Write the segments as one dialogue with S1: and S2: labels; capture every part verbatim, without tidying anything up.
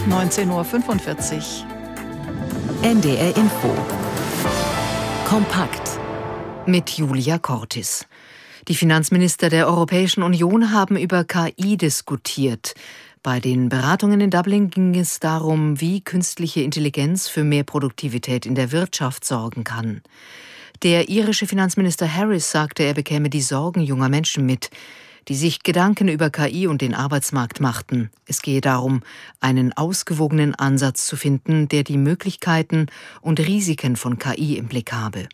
S1: neunzehn Uhr fünfundvierzig.
S2: N D R Info. Kompakt. Mit Julia Cortis. Die Finanzminister der Europäischen Union haben über K I diskutiert. Bei den Beratungen in Dublin ging es darum, wie künstliche Intelligenz für mehr Produktivität in der Wirtschaft sorgen kann. Der irische Finanzminister Harris sagte, er bekäme die Sorgen junger Menschen mit, die sich Gedanken über K I und den Arbeitsmarkt machten. Es gehe darum, einen ausgewogenen Ansatz zu finden, der die Möglichkeiten und Risiken von K I im Blick habe.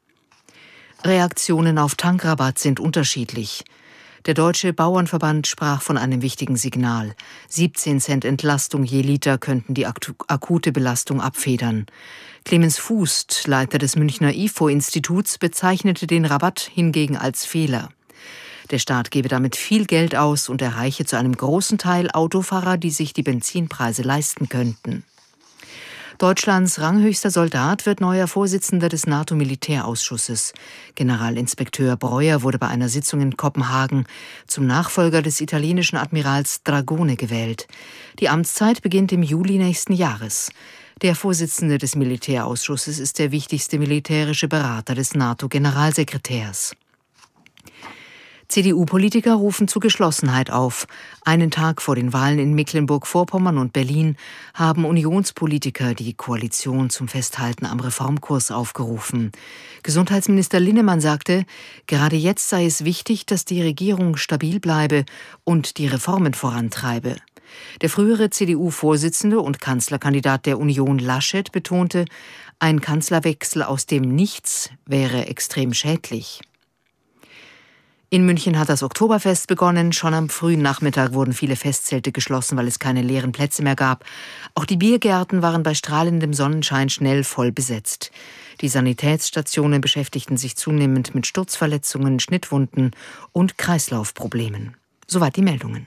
S2: Reaktionen auf Tankrabatt sind unterschiedlich. Der Deutsche Bauernverband sprach von einem wichtigen Signal. siebzehn Cent Entlastung je Liter könnten die akute Belastung abfedern. Clemens Fußt, Leiter des Münchner I F O-Instituts, bezeichnete den Rabatt hingegen als Fehler. Der Staat gebe damit viel Geld aus und erreiche zu einem großen Teil Autofahrer, die sich die Benzinpreise leisten könnten. Deutschlands ranghöchster Soldat wird neuer Vorsitzender des NATO-Militärausschusses. Generalinspekteur Breuer wurde bei einer Sitzung in Kopenhagen zum Nachfolger des italienischen Admirals Dragone gewählt. Die Amtszeit beginnt im Juli nächsten Jahres. Der Vorsitzende des Militärausschusses ist der wichtigste militärische Berater des NATO-Generalsekretärs. C D U-Politiker rufen zu Geschlossenheit auf. Einen Tag vor den Wahlen in Mecklenburg-Vorpommern und Berlin haben Unionspolitiker die Koalition zum Festhalten am Reformkurs aufgerufen. Gesundheitsminister Linnemann sagte, gerade jetzt sei es wichtig, dass die Regierung stabil bleibe und die Reformen vorantreibe. Der frühere C D U-Vorsitzende und Kanzlerkandidat der Union Laschet betonte, ein Kanzlerwechsel aus dem Nichts wäre extrem schädlich. In München hat das Oktoberfest begonnen. Schon am frühen Nachmittag wurden viele Festzelte geschlossen, weil es keine leeren Plätze mehr gab. Auch die Biergärten waren bei strahlendem Sonnenschein schnell voll besetzt. Die Sanitätsstationen beschäftigten sich zunehmend mit Sturzverletzungen, Schnittwunden und Kreislaufproblemen. Soweit die Meldungen.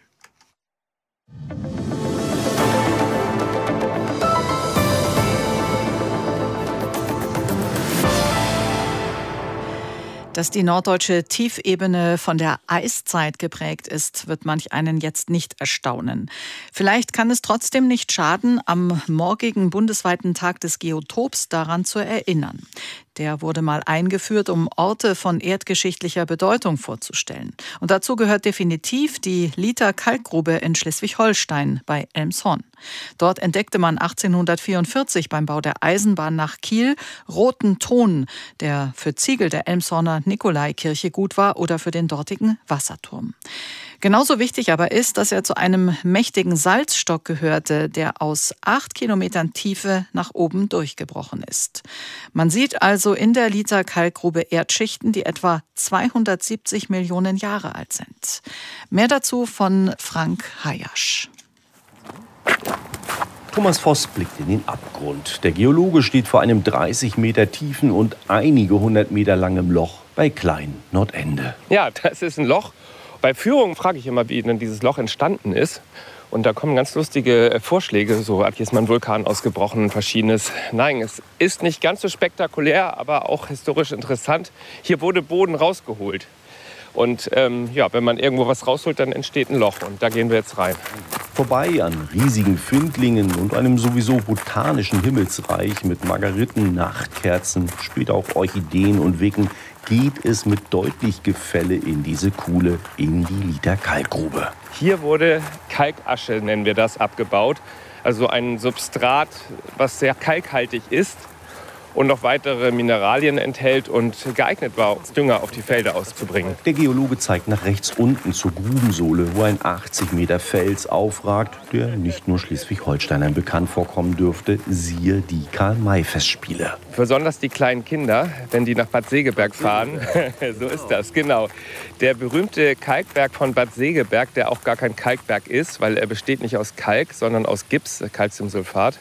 S1: Dass die norddeutsche Tiefebene von der Eiszeit geprägt ist, wird manch einen jetzt nicht erstaunen. Vielleicht kann es trotzdem nicht schaden, am morgigen bundesweiten Tag des Geotops daran zu erinnern. Der wurde mal eingeführt, um Orte von erdgeschichtlicher Bedeutung vorzustellen. Und dazu gehört definitiv die Liter Kalkgrube in Schleswig-Holstein bei Elmshorn. Dort entdeckte man achtzehnhundertvierundvierzig beim Bau der Eisenbahn nach Kiel roten Ton, der für Ziegel der Elmshorner Nikolaikirche gut war oder für den dortigen Wasserturm. Genauso wichtig aber ist, dass er zu einem mächtigen Salzstock gehörte, der aus acht Kilometern Tiefe nach oben durchgebrochen ist. Man sieht also in der Liter Kalkgrube Erdschichten, die etwa zweihundertsiebzig Millionen Jahre alt sind. Mehr dazu von Frank Hayasch.
S3: Thomas Voss blickt in den Abgrund. Der Geologe steht vor einem dreißig Meter tiefen und einige hundert Meter langem Loch bei Klein-Nordende.
S4: Ja, das ist ein Loch. Bei Führungen frage ich immer, wie denn dieses Loch entstanden ist. Und da kommen ganz lustige Vorschläge, so hat jetzt mal ein Vulkan ausgebrochen, verschiedenes. Nein, es ist nicht ganz so spektakulär, aber auch historisch interessant. Hier wurde Boden rausgeholt. Und ähm, ja, wenn man irgendwo was rausholt, dann entsteht ein Loch. Und da gehen wir jetzt rein.
S3: Vorbei an riesigen Findlingen und einem sowieso botanischen Himmelsreich mit Margeriten, Nachtkerzen, später auch Orchideen und Wicken, geht es mit deutlich Gefälle in diese Kuhle, in die Liter Kalkgrube.
S4: Hier wurde Kalkasche, nennen wir das, abgebaut. Also ein Substrat, was sehr kalkhaltig ist und noch weitere Mineralien enthält und geeignet war, als Dünger auf die Felder auszubringen.
S3: Der Geologe zeigt nach rechts unten zur Grubensohle, wo ein achtzig Meter Fels aufragt, der nicht nur Schleswig-Holsteinern bekannt vorkommen dürfte, siehe die Karl-May-Festspiele.
S4: Besonders die kleinen Kinder, wenn die nach Bad Segeberg fahren, so ist das, genau. Der berühmte Kalkberg von Bad Segeberg, der auch gar kein Kalkberg ist, weil er besteht nicht aus Kalk, sondern aus Gips, Calciumsulfat.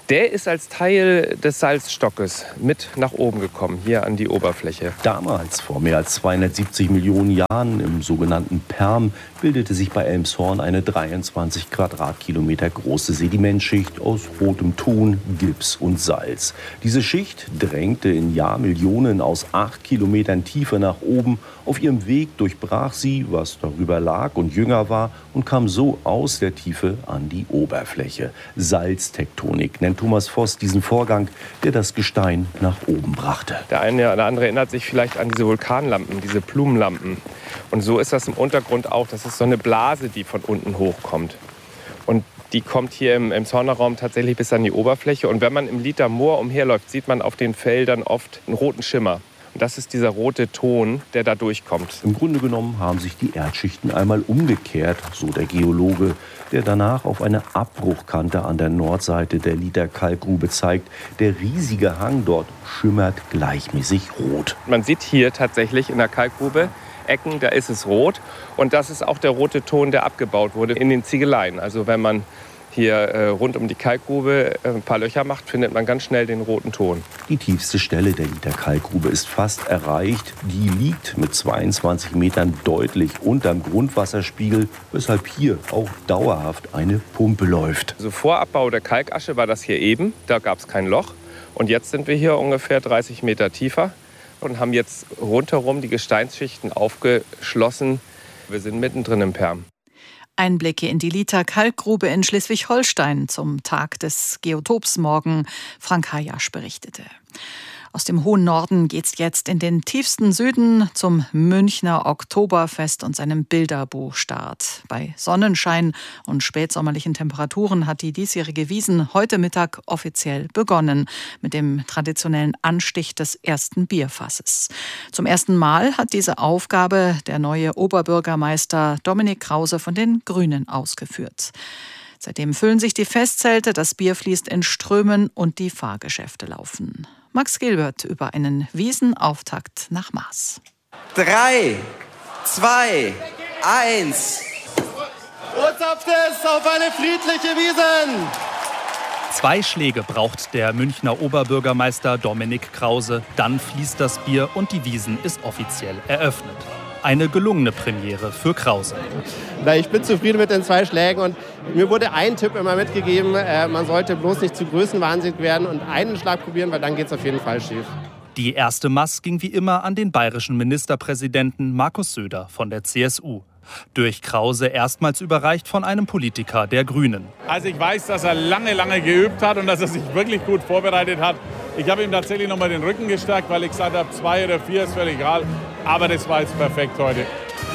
S4: Der ist als Teil des Salzstockes mit nach oben gekommen, hier an die Oberfläche.
S3: Damals, vor mehr als zweihundertsiebzig Millionen Jahren, im sogenannten Perm, bildete sich bei Elmshorn eine dreiundzwanzig Quadratkilometer große Sedimentschicht aus rotem Ton, Gips und Salz. Diese Schicht drängte in Jahrmillionen aus acht Kilometern Tiefe nach oben. Auf ihrem Weg durchbrach sie, was darüber lag und jünger war, und kam so aus der Tiefe an die Oberfläche. Salztektonik nennt Thomas Voss diesen Vorgang, der das Gestein nach oben brachte.
S4: Der eine oder andere erinnert sich vielleicht an diese Vulkanlampen, diese Blumenlampen. Und so ist das im Untergrund auch. Das ist so eine Blase, die von unten hochkommt. Und die kommt hier im Elmshorner Raum tatsächlich bis an die Oberfläche. Und wenn man im Lieder Moor umherläuft, sieht man auf den Feldern oft einen roten Schimmer. Und das ist dieser rote Ton, der da durchkommt.
S3: Im Grunde genommen haben sich die Erdschichten einmal umgekehrt, so der Geologe, der danach auf eine Abbruchkante an der Nordseite der Lieder Kalkgrube zeigt. Der riesige Hang dort schimmert gleichmäßig rot.
S4: Man sieht hier tatsächlich in der Kalkgrube Ecken, da ist es rot. Und das ist auch der rote Ton, der abgebaut wurde in den Ziegeleien. Also wenn man hier äh, rund um die Kalkgrube äh, ein paar Löcher macht, findet man ganz schnell den roten Ton.
S3: Die tiefste Stelle der Lieder Kalkgrube ist fast erreicht. Die liegt mit zweiundzwanzig Metern deutlich unterm Grundwasserspiegel, weshalb hier auch dauerhaft eine Pumpe läuft.
S4: Also vor Abbau der Kalkasche war das hier eben, da gab es kein Loch. Und jetzt sind wir hier ungefähr dreißig Meter tiefer und haben jetzt rundherum die Gesteinsschichten aufgeschlossen. Wir sind mittendrin im Perm.
S1: Einblicke in die Lieder Kalkgrube in Schleswig-Holstein zum Tag des Geotops morgen. Frank Hayasch berichtete. Aus dem hohen Norden geht's jetzt in den tiefsten Süden zum Münchner Oktoberfest und seinem Bilderbuchstart. Bei Sonnenschein und spätsommerlichen Temperaturen hat die diesjährige Wiesn heute Mittag offiziell begonnen mit dem traditionellen Anstich des ersten Bierfasses. Zum ersten Mal hat diese Aufgabe der neue Oberbürgermeister Dominik Krause von den Grünen ausgeführt. Seitdem füllen sich die Festzelte, das Bier fließt in Strömen und die Fahrgeschäfte laufen. Max Gilbert über einen Wiesenauftakt nach Maß.
S5: Drei, zwei, eins.
S6: Urzapt es auf eine friedliche Wiesn!
S7: Zwei Schläge braucht der Münchner Oberbürgermeister Dominik Krause. Dann fließt das Bier und die Wiesn ist offiziell eröffnet. Eine gelungene Premiere für Krause.
S6: Ich bin zufrieden mit den zwei Schlägen und mir wurde ein Tipp immer mitgegeben, man sollte bloß nicht zu größenwahnsinnig werden und einen Schlag probieren, weil dann geht es auf jeden Fall schief.
S7: Die erste Maß ging wie immer an den bayerischen Ministerpräsidenten Markus Söder von der C S U. Durch Krause erstmals überreicht von einem Politiker der Grünen.
S8: Also ich weiß, dass er lange, lange geübt hat und dass er sich wirklich gut vorbereitet hat. Ich habe ihm tatsächlich noch mal den Rücken gestärkt, weil ich gesagt habe, zwei oder vier ist völlig egal. Aber das war jetzt perfekt heute.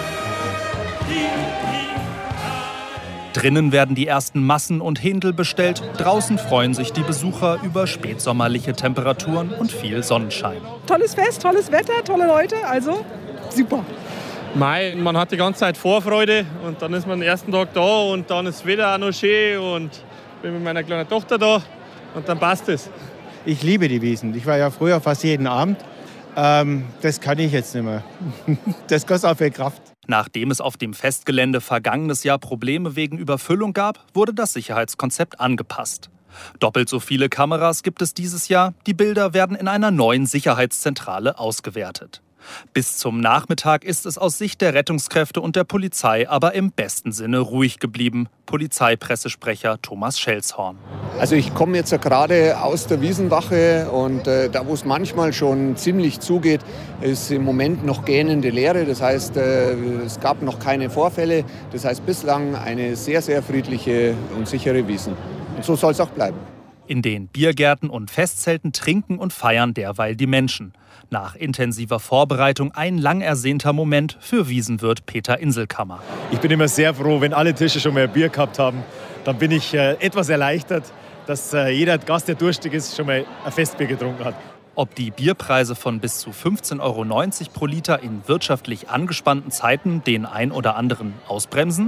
S7: Drinnen werden die ersten Massen und Händel bestellt. Draußen freuen sich die Besucher über spätsommerliche Temperaturen und viel Sonnenschein.
S9: Tolles Fest, tolles Wetter, tolle Leute, also super.
S10: Mei, man hat die ganze Zeit Vorfreude und dann ist man den ersten Tag da und dann ist das Wetter auch noch schön und bin mit meiner kleinen Tochter da und dann passt es.
S11: Ich liebe die Wiesn. Ich war ja früher fast jeden Abend. Ähm, das kann ich jetzt nicht mehr. Das kostet auch viel Kraft.
S7: Nachdem es auf dem Festgelände vergangenes Jahr Probleme wegen Überfüllung gab, wurde das Sicherheitskonzept angepasst. Doppelt so viele Kameras gibt es dieses Jahr. Die Bilder werden in einer neuen Sicherheitszentrale ausgewertet. Bis zum Nachmittag ist es aus Sicht der Rettungskräfte und der Polizei aber im besten Sinne ruhig geblieben. Polizeipressesprecher Thomas Schelshorn.
S12: Also ich komme jetzt ja gerade aus der Wiesenwache und äh, da, wo es manchmal schon ziemlich zugeht, ist im Moment noch gähnende Leere. Das heißt, äh, es gab noch keine Vorfälle. Das heißt, bislang eine sehr, sehr friedliche und sichere Wiesn. Und so soll es auch bleiben.
S7: In den Biergärten und Festzelten trinken und feiern derweil die Menschen. Nach intensiver Vorbereitung ein lang ersehnter Moment für Wiesenwirt Peter Inselkammer.
S13: Ich bin immer sehr froh, wenn alle Tische schon mal Bier gehabt haben. Dann bin ich äh, etwas erleichtert, dass äh, jeder Gast, der durstig ist, schon mal ein Festbier getrunken hat.
S7: Ob die Bierpreise von bis zu fünfzehn Euro neunzig pro Liter in wirtschaftlich angespannten Zeiten den ein oder anderen ausbremsen?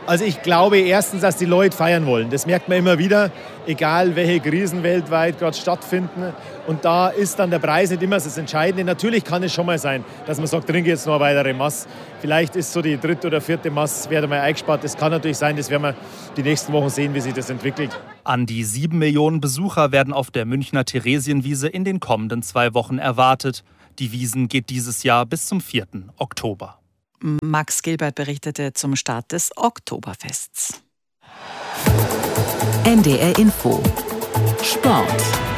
S13: Also ich glaube erstens, dass die Leute feiern wollen. Das merkt man immer wieder, egal welche Krisen weltweit gerade stattfinden. Und da ist dann der Preis nicht immer das Entscheidende. Natürlich kann es schon mal sein, dass man sagt, trinke jetzt noch eine weitere Maß. Vielleicht ist so die dritte oder vierte Maß, werde mal eingespart. Das kann natürlich sein, das werden wir die nächsten Wochen sehen, wie sich das entwickelt.
S7: An die sieben Millionen Besucher werden auf der Münchner Theresienwiese in den kommenden zwei Wochen erwartet. Die Wiesn geht dieses Jahr bis zum vierten Oktober.
S1: Max Gilbert berichtete zum Start des Oktoberfests.
S14: N D R Info Sport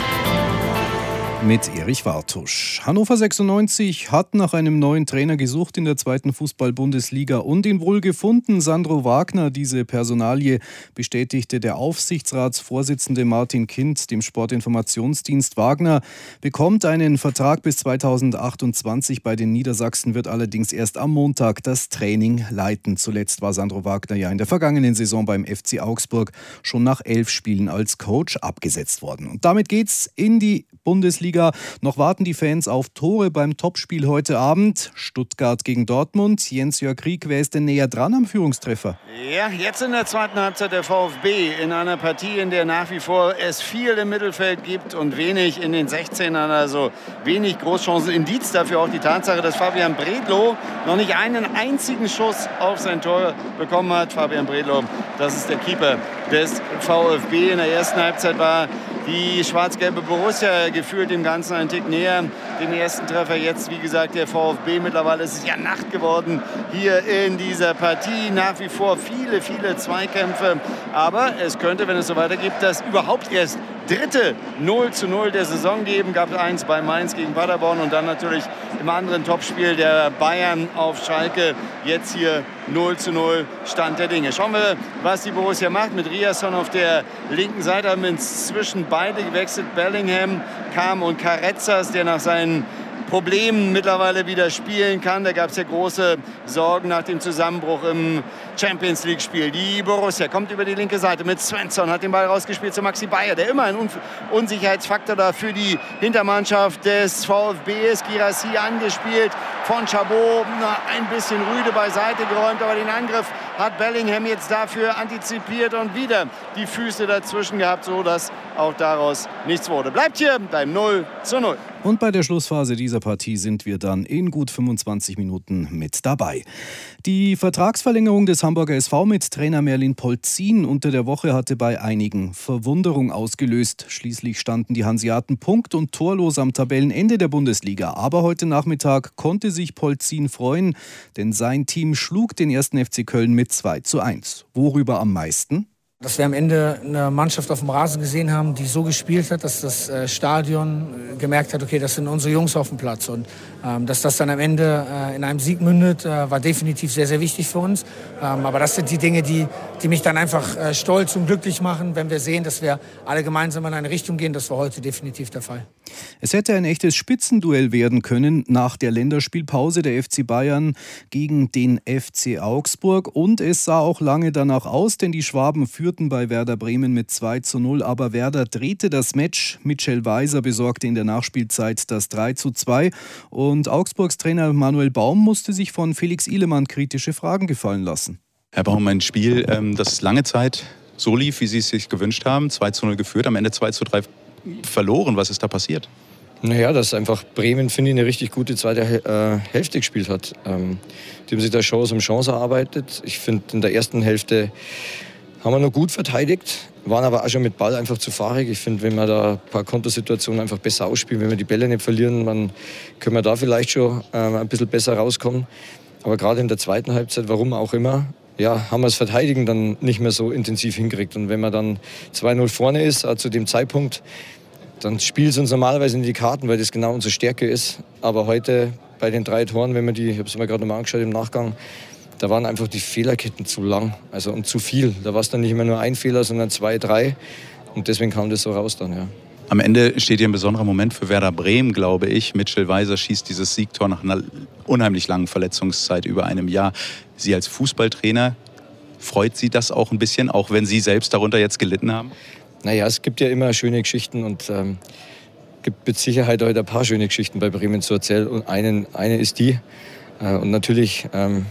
S15: mit Erich Wartusch. Hannover sechsundneunzig hat nach einem neuen Trainer gesucht in der zweiten Fußball-Bundesliga und ihn wohl gefunden. Sandro Wagner, diese Personalie, bestätigte der Aufsichtsratsvorsitzende Martin Kind dem Sportinformationsdienst. Wagner bekommt einen Vertrag bis zweitausendachtundzwanzig bei den Niedersachsen, wird allerdings erst am Montag das Training leiten. Zuletzt war Sandro Wagner ja in der vergangenen Saison beim F C Augsburg schon nach elf Spielen als Coach abgesetzt worden. Und damit geht's in die Bundesliga. Noch warten die Fans auf Tore beim Topspiel heute Abend. Stuttgart gegen Dortmund. Jens-Jörg Krieg, wer ist denn näher dran am Führungstreffer?
S16: Ja, jetzt in der zweiten Halbzeit der VfB in einer Partie, in der nach wie vor es viel im Mittelfeld gibt und wenig in den sechzehnern, also wenig Großchancen. Indiz dafür auch die Tatsache, dass Fabian Bredlow noch nicht einen einzigen Schuss auf sein Tor bekommen hat. Fabian Bredlow, das ist der Keeper des VfB. In der ersten Halbzeit war die schwarz-gelbe Borussia gefühlt dem Ganzen einen Tick näher. Den ersten Treffer jetzt, wie gesagt, der VfB. Mittlerweile ist es ja Nacht geworden hier in dieser Partie. Nach wie vor viele, viele Zweikämpfe. Aber es könnte, wenn es so weitergeht, das überhaupt erst dritte null zu null der Saison geben. Gab es eins bei Mainz gegen Paderborn und dann natürlich im anderen Topspiel der Bayern auf Schalke. Jetzt hier null zu null Stand der Dinge. Schauen wir, was die Borussia macht. Mit Riasson auf der linken Seite haben inzwischen beide gewechselt. Bellingham kam und Carrezzas, der nach seinen Problemen mittlerweile wieder spielen kann. Da gab es ja große Sorgen nach dem Zusammenbruch im Champions-League-Spiel. Die Borussia kommt über die linke Seite mit Svensson, hat den Ball rausgespielt zu Maxi Bayer, der immer ein Un- Unsicherheitsfaktor da für die Hintermannschaft des VfB ist. Guirassy angespielt von Chabot, na, ein bisschen rüde beiseite geräumt, aber den Angriff hat Bellingham jetzt dafür antizipiert und wieder die Füße dazwischen gehabt, sodass auch daraus nichts wurde. Bleibt hier beim null zu null.
S15: Und bei der Schlussphase dieser Partie sind wir dann in gut fünfundzwanzig Minuten mit dabei. Die Vertragsverlängerung des Hamburger S V mit Trainer Merlin Polzin unter der Woche hatte bei einigen Verwunderung ausgelöst. Schließlich standen die Hanseaten punkt- und torlos am Tabellenende der Bundesliga. Aber heute Nachmittag konnte sich Polzin freuen, denn sein Team schlug den ersten F C Köln mit zwei zu eins. Worüber am meisten?
S17: Dass wir am Ende eine Mannschaft auf dem Rasen gesehen haben, die so gespielt hat, dass das äh, Stadion äh, gemerkt hat, okay, das sind unsere Jungs auf dem Platz. Und ähm, dass das dann am Ende äh, in einem Sieg mündet, äh, war definitiv sehr, sehr wichtig für uns. Ähm, aber das sind die Dinge, die, die mich dann einfach äh, stolz und glücklich machen, wenn wir sehen, dass wir alle gemeinsam in eine Richtung gehen. Das war heute definitiv der Fall.
S15: Es hätte ein echtes Spitzenduell werden können nach der Länderspielpause der F C Bayern gegen den F C Augsburg. Und es sah auch lange danach aus, denn die Schwaben führten bei Werder Bremen mit zwei zu null. Aber Werder drehte das Match. Mitchell Weiser besorgte in der Nachspielzeit das drei zu zwei. Und Augsburgs Trainer Manuel Baum musste sich von Felix Ihlemann kritische Fragen gefallen lassen.
S18: Herr Baum, ein Spiel, das lange Zeit so lief, wie Sie es sich gewünscht haben. zwei zu null geführt, am Ende zwei zu drei verloren. Was ist da passiert?
S19: Naja, dass einfach Bremen, finde ich, eine richtig gute zweite äh, Hälfte gespielt hat. Ähm, die haben sich da Chance um Chance erarbeitet. Ich finde, in der ersten Hälfte haben wir noch gut verteidigt, waren aber auch schon mit Ball einfach zu fahrig. Ich finde, wenn wir da ein paar Kontersituationen einfach besser ausspielen, wenn wir die Bälle nicht verlieren, dann können wir da vielleicht schon äh, ein bisschen besser rauskommen. Aber gerade in der zweiten Halbzeit, warum auch immer, ja, haben wir das Verteidigen dann nicht mehr so intensiv hingekriegt. Und wenn man dann zwei null vorne ist, äh, zu dem Zeitpunkt, dann spielt es uns normalerweise in die Karten, weil das genau unsere Stärke ist. Aber heute bei den drei Toren, wenn man die, ich habe es mir gerade nochmal angeschaut im Nachgang, da waren einfach die Fehlerketten zu lang, also und zu viel. Da war es dann nicht mehr nur ein Fehler, sondern zwei, drei. Und deswegen kam das so raus dann, ja.
S18: Am Ende steht hier ein besonderer Moment für Werder Bremen, glaube ich. Mitchell Weiser schießt dieses Siegtor nach einer unheimlich langen Verletzungszeit über einem Jahr. Sie als Fußballtrainer, freut Sie das auch ein bisschen, auch wenn Sie selbst darunter jetzt gelitten haben?
S19: Naja, es gibt ja immer schöne Geschichten und ähm, gibt mit Sicherheit heute ein paar schöne Geschichten bei Bremen zu erzählen. Und einen, eine ist die. Äh, und natürlich ähm,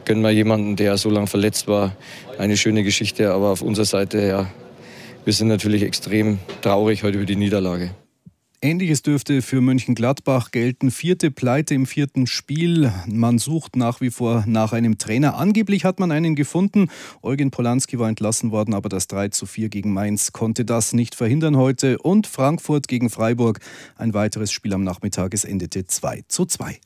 S19: gönnen wir jemanden, der so lange verletzt war, eine schöne Geschichte. Aber auf unserer Seite, ja, wir sind natürlich extrem traurig heute über die Niederlage.
S15: Ähnliches dürfte für Mönchengladbach gelten. Vierte Pleite im vierten Spiel. Man sucht nach wie vor nach einem Trainer. Angeblich hat man einen gefunden. Eugen Polanski war entlassen worden, aber das drei zu vier gegen Mainz konnte das nicht verhindern heute. Und Frankfurt gegen Freiburg. Ein weiteres Spiel am Nachmittag. Es endete zwei zu zwei.